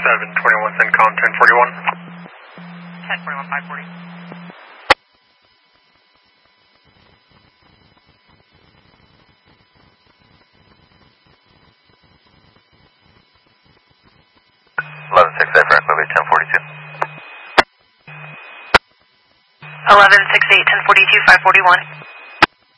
721 CENTCOM 1041. 1041 540. Six Frank Movie 1042. 1168 1042 541.